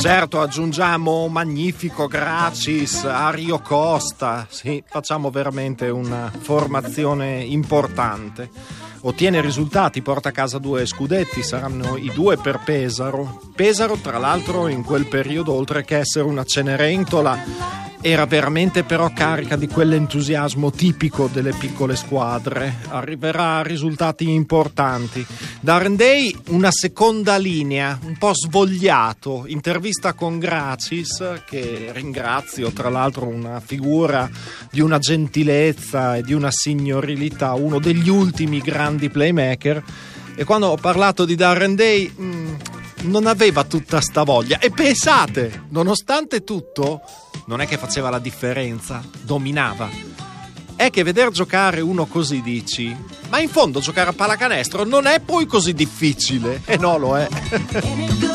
Certo, aggiungiamo Magnifico, Gracis, Ario Costa. Sì, facciamo veramente una formazione importante. Ottiene risultati, porta a casa 2 scudetti, saranno i 2 per Pesaro. Pesaro, tra l'altro, in quel periodo, oltre che essere una Cenerentola, era veramente però carica di quell'entusiasmo tipico delle piccole squadre. Arriverà a risultati importanti. Da Rendei una seconda linea, un po' svogliato, intervista con Gracis, che ringrazio, tra l'altro una figura di una gentilezza e di una signorilità, uno degli ultimi grandi playmaker. E quando ho parlato di Darren Day non aveva tutta sta voglia. E pensate, nonostante tutto, non è che faceva la differenza, dominava. È che veder giocare uno così dici, ma in fondo giocare a pallacanestro non è poi così difficile. E no, lo è.